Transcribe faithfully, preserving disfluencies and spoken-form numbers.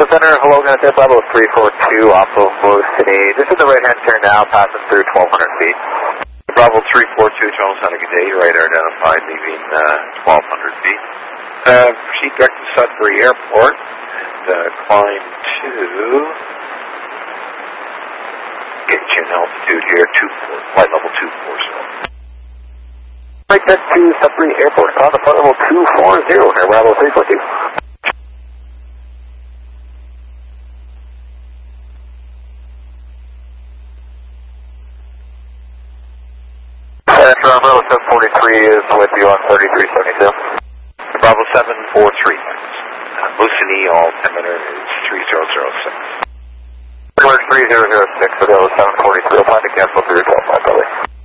Center, hello, going to Bravo three four two off of today. This is the right-hand turn now, passing through twelve hundred feet. Bravo three four two, Charles, had a good day. Radar identified, leaving uh, twelve hundred feet. Uh, proceed direct to Sudbury Airport. And, uh, climb to... Get you an altitude here, two four, flight level two four zero. Right next to Sudbury Airport, on the flight level two four zero here, Bravo three four two. Bravo seven forty-three is with you on thirty-three seventy-two. Bravo seven four three. Uh, Moosonee, altimeter is three zero zero six. three zero zero six, so that was seven forty-three. I'll plan to cancel for your twelve five, Billy.